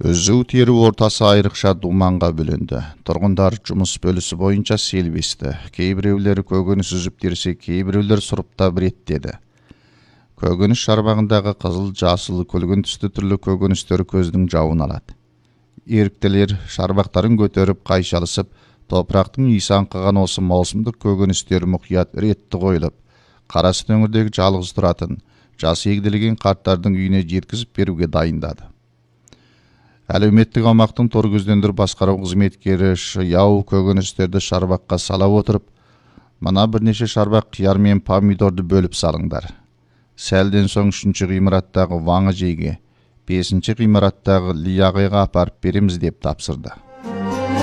Өзі тері ортасы айрықша думанға бөлінді. Тұрғындар жұмыс бөлісі бойынша селбесті. Кейбіреулері көкөніс үзіп терсе, кейбіреулер сұрыптап реттеді. Көкөніс шарбағындағы қызыл, жасыл, күлгін түсті түрлі көкөністер көздің жауын алады. Еріктілер шарбақтарын көтеріп қайшалысып, топырақтың иісін аңқыған осы маусымдық көкөністер мұқият ретті қойылып, Қарасу өңірдегі жалғыз тұратын, жасы егделген қарттардың үйіне жеткізіп беруге дайындады. Әлеуметтік аумақтың торгөздендір басқару қызметкері яу көкөністерді шарбаққа сала отырып, мына бірнеше шарбақ қияр мен помидорды бөліп салыңдар. Сәлден соң 3-ші ғимараттағы Ваңы жейге, 5-ші ғимараттағы Лияғайға апарып береміз деп тапсырды.